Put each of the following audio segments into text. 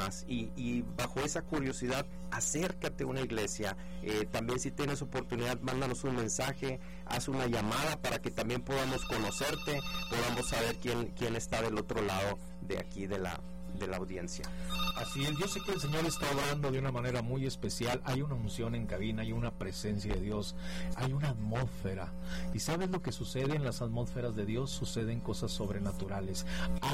más, y bajo esa curiosidad, acércate a una iglesia. También, si tienes oportunidad, mándanos un mensaje, haz una llamada para que también podamos conocerte, podamos saber quién está del otro lado de aquí de la audiencia. Así es, yo sé que el Señor está obrando de una manera muy especial. Hay una unción en cabina, hay una presencia de Dios, hay una atmósfera. ¿Y sabes lo que sucede en las atmósferas de Dios? Suceden cosas sobrenaturales.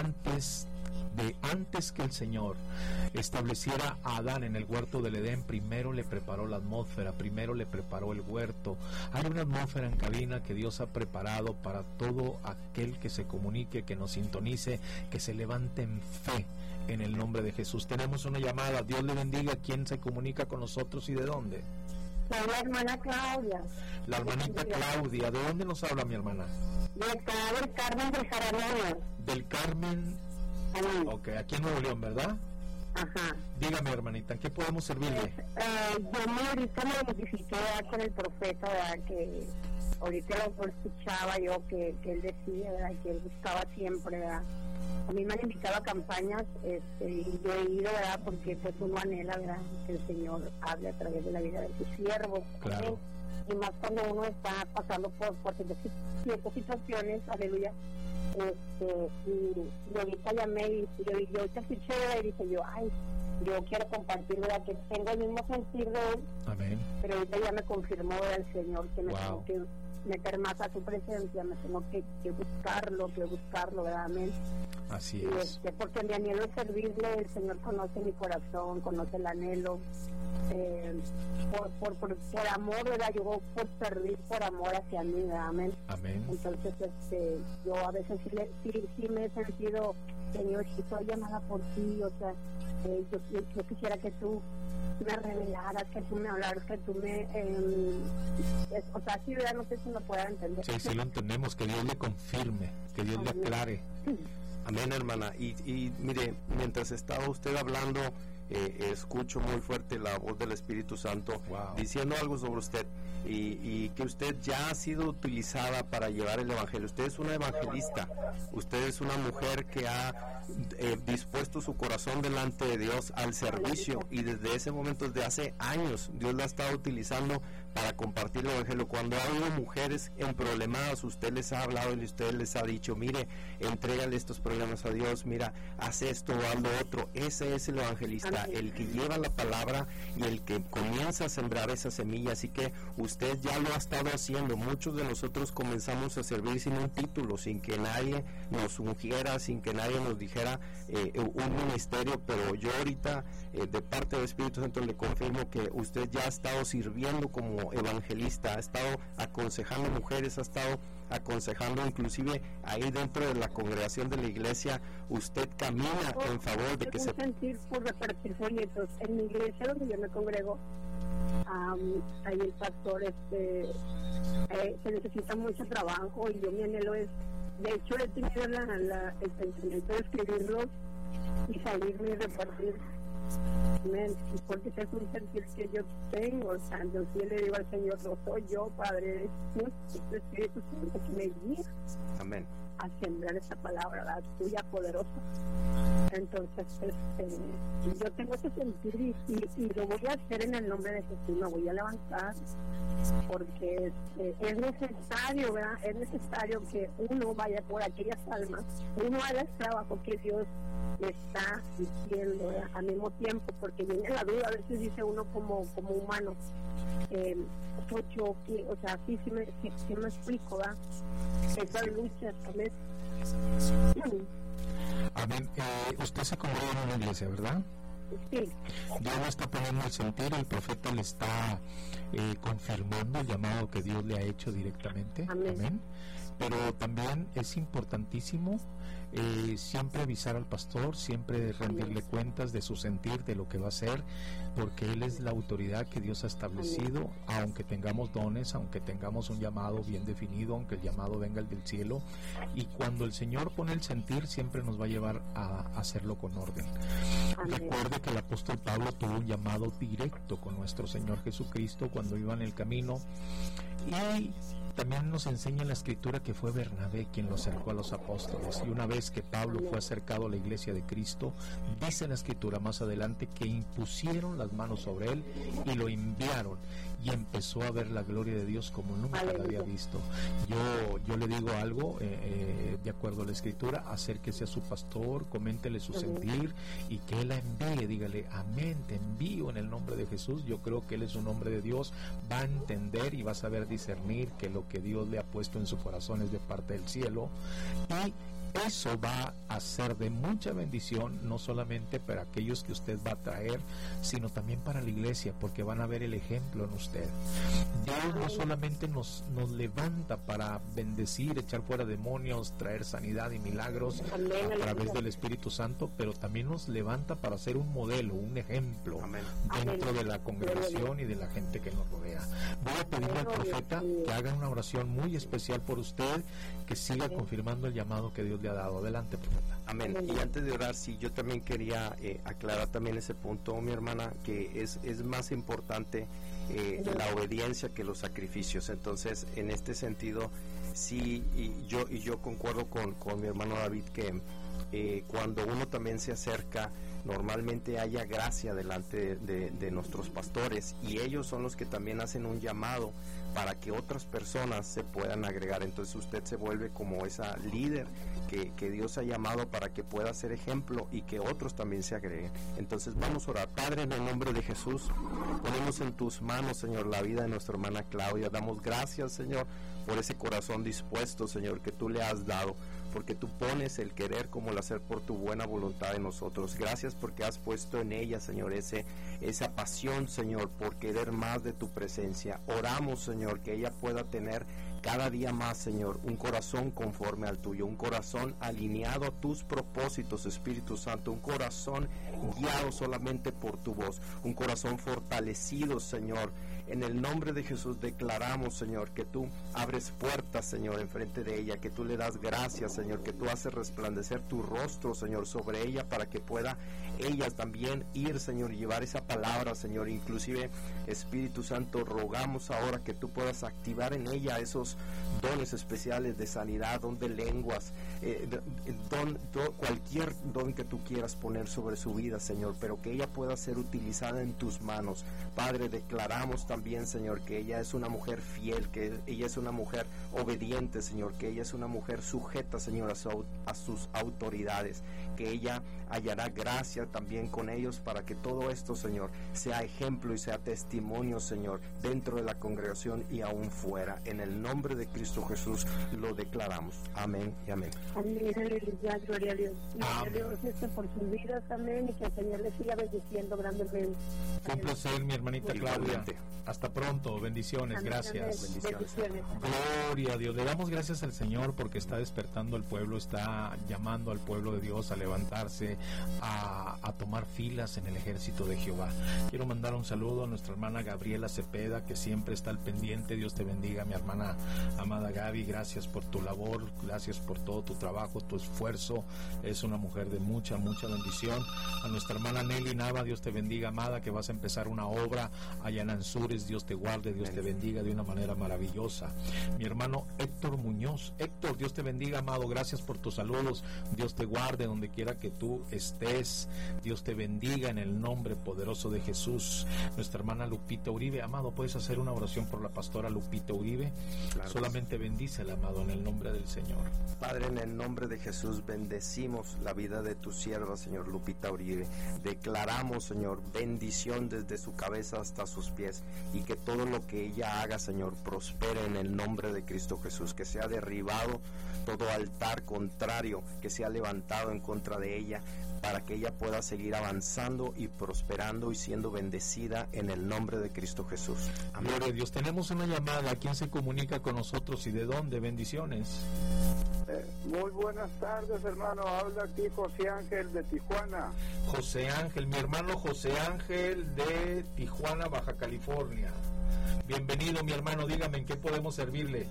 Antes que el Señor estableciera a Adán en el huerto del Edén, primero le preparó la atmósfera, primero le preparó el huerto. Hay una atmósfera en cabina que Dios ha preparado para todo aquel que se comunique, que nos sintonice, que se levante en fe en el nombre de Jesús. Tenemos una llamada. Dios le bendiga. ¿Quién se comunica con nosotros y de dónde? Soy la hermana Claudia. La hermanita Claudia. ¿De dónde nos habla mi hermana? De acá del Carmen del Jaramillo. Del Carmen. Ok, aquí en Nuevo León, ¿verdad? Ajá. Dígame, hermanita, ¿en qué podemos servirle? Yo ahorita me identifiqué con el profeta, ¿verdad? Que ahorita lo escuchaba yo, que él decía, ¿verdad? Que él buscaba siempre, ¿verdad? A mí me han invitado a campañas, y yo he ido, ¿verdad? Porque pues uno anhela, ¿verdad? Que el Señor hable a través de la vida de sus siervos. Claro. Y más cuando uno está pasando por ciertas situaciones, aleluya. Y ahorita llamé y yo te escuché y dije yo, yo quiero compartir, ¿verdad? Que tengo el mismo sentir de él. Amén. Pero ahorita ya me confirmó el Señor que me tengo que meter más a su presencia, me tengo que buscarlo, ¿verdad? Amén. Así y es. Porque mi anhelo es servirle, el Señor conoce mi corazón, conoce el anhelo. Por amor, ¿verdad? Yo voy por servir por amor hacia mí, ¿verdad? Amén. Amén. Entonces, yo a veces sí me he sentido, Señor, si soy llamada por ti, o sea, yo quisiera que tú me revelaras, que tú me hablaras, que tú me... o sea, sí, ¿verdad? No sé si me pueda entender. Sí, lo entendemos, que Dios le confirme, que Dios le aclare. Amén, hermana. Y mire, mientras estaba usted hablando, escucho muy fuerte la voz del Espíritu Santo diciendo algo sobre usted, y que usted ya ha sido utilizada para llevar el evangelio. Usted es una evangelista, usted es una mujer que ha dispuesto su corazón delante de Dios al servicio, y desde ese momento, desde hace años, Dios la ha estado utilizando para compartir el evangelio. Cuando ha habido mujeres en problemas, usted les ha hablado y usted les ha dicho, mire, entrégale estos problemas a Dios, mira, haz esto o haz lo otro. Ese es el evangelista, el que lleva la palabra y el que comienza a sembrar esa semilla. Así que usted ya lo ha estado haciendo. Muchos de nosotros comenzamos a servir sin un título, sin que nadie nos ungiera, sin que nadie nos dijera un ministerio, pero yo ahorita, de parte del Espíritu Santo, le confirmo que usted ya ha estado sirviendo como evangelista, ha estado aconsejando mujeres, ha estado aconsejando inclusive ahí dentro de la congregación de la iglesia. Usted camina en favor de que se... sentir por repartir folletos en mi iglesia donde yo me congrego. Ahí el pastor se necesita mucho trabajo, y yo mi anhelo es, de hecho he tenido el pensamiento de escribirlos y salirme y repartir. Porque ese es un sentir que yo tengo, o sea, yo sí le digo al Señor, no soy yo, Padre, es tu Espíritu Santo que me guía. Amén. A sembrar esa palabra, la tuya poderosa. Entonces, yo tengo ese sentir, y lo voy a hacer en el nombre de Jesús. Me voy a levantar porque es necesario, ¿verdad? Es necesario que uno vaya por aquellas almas, uno haga el trabajo que Dios le está diciendo, ¿verdad? Al mismo tiempo, porque viene la duda, a veces dice uno como humano, soy yo, o sea, sí me explico, ¿verdad? Esas luchas, ¿sabes? Amén. Usted se congrega en una iglesia, ¿verdad? Sí. Dios lo está poniendo al sentir, el profeta le está confirmando el llamado que Dios le ha hecho directamente. Amén. Pero también es importantísimo siempre avisar al pastor, siempre rendirle cuentas de su sentir, de lo que va a hacer, porque él es la autoridad que Dios ha establecido. Aunque tengamos dones, aunque tengamos un llamado bien definido, aunque el llamado venga del cielo, y cuando el Señor pone el sentir, siempre nos va a llevar a hacerlo con orden. Recuerde que el apóstol Pablo tuvo un llamado directo con nuestro Señor Jesucristo cuando iba en el camino, Y también nos enseña la escritura que fue Bernabé quien lo acercó a los apóstoles, y una vez que Pablo fue acercado a la iglesia de Cristo, dice la escritura más adelante que impusieron las manos sobre él y lo enviaron, y empezó a ver la gloria de Dios como nunca la había visto. Yo le digo algo, de acuerdo a la escritura: acérquese a su pastor, coméntele su sentir y que él la envíe, dígale: amén, te envío en el nombre de Jesús. Yo creo que él es un hombre de Dios, va a entender y va a saber discernir que lo que Dios le ha puesto en su corazón es de parte del cielo, y eso va a ser de mucha bendición, no solamente para aquellos que usted va a traer, sino también para la iglesia, porque van a ver el ejemplo en usted. Dios no solamente nos levanta para bendecir, echar fuera demonios, traer sanidad y milagros a través del Espíritu Santo, pero también nos levanta para ser un modelo, un ejemplo dentro de la congregación y de la gente que nos rodea. Voy a pedirle al profeta que haga una oración muy especial por usted, que siga confirmando el llamado que Dios le ha dado. Adelante, profeta. Amén. Y antes de orar, sí, yo también quería aclarar también ese punto, mi hermana, que es más importante la obediencia que los sacrificios. Entonces, en este sentido, sí, y yo concuerdo con mi hermano David que cuando uno también se acerca, normalmente haya gracia delante de nuestros pastores, y ellos son los que también hacen un llamado para que otras personas se puedan agregar. Entonces usted se vuelve como esa líder que Dios ha llamado para que pueda ser ejemplo y que otros también se agreguen. Entonces vamos a orar. Padre, en el nombre de Jesús, ponemos en tus manos, Señor, la vida de nuestra hermana Claudia. Damos gracias, Señor, por ese corazón dispuesto, Señor, que tú le has dado, porque tú pones el querer como el hacer por tu buena voluntad en nosotros. Gracias porque has puesto en ella, Señor, esa pasión, Señor, por querer más de tu presencia. Oramos, Señor, que ella pueda tener cada día más, Señor, un corazón conforme al tuyo, un corazón alineado a tus propósitos, Espíritu Santo, un corazón guiado solamente por tu voz, un corazón fortalecido, Señor. En el nombre de Jesús declaramos, Señor, que tú abres puertas, Señor, enfrente de ella, que tú le das gracias, Señor, que tú haces resplandecer tu rostro, Señor, sobre ella, para que pueda ella también ir, Señor, y llevar esa palabra, Señor. Inclusive, Espíritu Santo, rogamos ahora que tú puedas activar en ella esos dones especiales de sanidad, don de lenguas, cualquier don que tú quieras poner sobre su vida, Señor, pero que ella pueda ser utilizada en tus manos. Padre, declaramos también, Señor, que ella es una mujer fiel, que ella es una mujer obediente, Señor, que ella es una mujer sujeta, Señor, a sus autoridades, que ella hallará gracia también con ellos, para que todo esto, Señor, sea ejemplo y sea testimonio, Señor, dentro de la congregación y aún fuera. En el nombre de Cristo Jesús lo declaramos. Amén y amén. Amén, aleluya, gloria a Dios. Gloria a Dios por sus vidas, amén, y que el Señor les siga bendiciendo grandemente. Fue un placer, mi hermanita Claudia. Hasta pronto, bendiciones, amén, gracias. Bendiciones. Gloria a Dios. Le damos gracias al Señor porque está despertando al pueblo, está llamando al pueblo de Dios a levantarse, a tomar filas en el ejército de Jehová. Quiero mandar un saludo a nuestra hermana Gabriela Cepeda, que siempre está al pendiente. Dios te bendiga, mi hermana amada Gaby. Gracias por tu labor, gracias por todo tu trabajo, tu esfuerzo. Es una mujer de mucha bendición. A nuestra hermana Nelly Nava, Dios te bendiga, amada, que vas a empezar una obra allá en Anzures. Dios te guarde, Dios te bendiga de una manera maravillosa. Mi hermano Héctor Muñoz, Héctor, Dios te bendiga, amado, gracias por tus saludos. Dios te guarde donde quiera que tú estés. Dios te bendiga en el nombre poderoso de Jesús. Nuestra hermana Lupita Uribe, amado, ¿puedes hacer una oración por la pastora Lupita Uribe? Claro. Solamente bendícela, amado, en el nombre del Señor. Padre, en el nombre de Jesús bendecimos la vida de tu sierva, Señor, Lupita Uribe. Declaramos, Señor, bendición desde su cabeza hasta sus pies, y que todo lo que ella haga, Señor, prospere en el nombre de Cristo Jesús, que sea derribado todo altar contrario que sea levantado en contra de ella, para que ella pueda seguir avanzando y prosperando y siendo bendecida en el nombre de Cristo Jesús. Amén. Gloria a Dios. Tenemos una llamada. ¿Quién se comunica con nosotros y de dónde? Bendiciones. Muy buenas tardes, hermano. Habla aquí José Ángel de Tijuana. José Ángel, mi hermano José Ángel de Tijuana, Baja California. Bienvenido, mi hermano. Dígame, ¿en qué podemos servirle?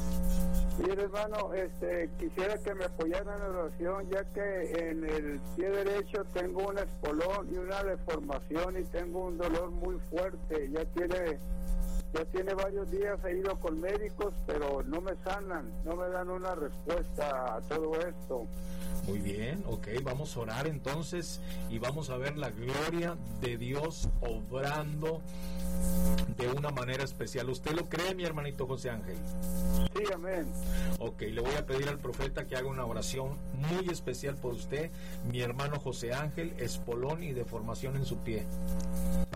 Mire, hermano, quisiera que me apoyaran en la oración, ya que en el pie derecho tengo un espolón y una deformación y tengo un dolor muy fuerte. Ya tiene Ya tiene varios días, he ido con médicos, pero no me sanan, no me dan una respuesta a todo esto. Muy bien, ok, vamos a orar entonces y vamos a ver la gloria de Dios obrando de una manera especial. ¿Usted lo cree, mi hermanito José Ángel? Sí, amén. Ok, le voy a pedir al profeta que haga una oración muy especial por usted, mi hermano José Ángel, espolón y deformación en su pie.